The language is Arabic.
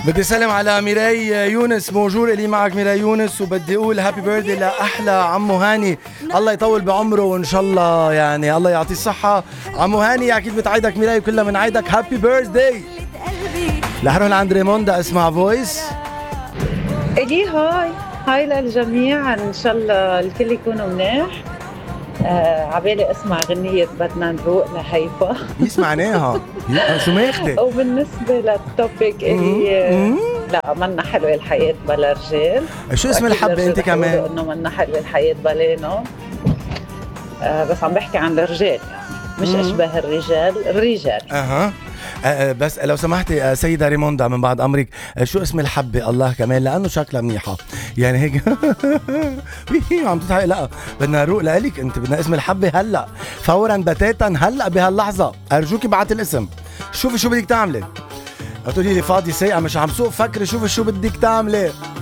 بدي سلم على ميراي يونس، موجود اللي معك ميراي يونس، وبدي اقول هابي بيرثدي لاحلى عمو هاني، الله يطول بعمره وان شاء الله يعني الله يعطيه الصحة. عمو هاني اكيد بتعيدك ميراي وكلنا بنعيدك هابي بيرثدي. رح نروح لعند ريموندا اسمع فويس. إلي هاي للجميع، ان شاء الله الكل يكونوا منيح. عبالي اسمع غنية بدنا نروق لهيفا. يسمعناها شو ماخدة. وبالنسبة للتوبيك اللي لا منا حلوة الحياة بلا رجال. شو اسم الحبة انت كمان؟ انه منا حلوة الحياة بلانه. بس عم بحكي عن الرجال مش اشبه الرجال. بس لو سمحتي سيدة ريموندا من بعد أمرك، شو اسم الحبة الله كمان لأنه شكلها منيحة يعني هيك. عم تضحك. لا بدنا نروق لك انت، بدنا اسم الحبة هلا فورا بتاتا هلا بهاللحظة. أرجوكي بعت الاسم. شوفي شو بدك تعملي. قلتولي لي فاضي سايقة مش عم سوق، فكري شوفي شو بدك تعملي.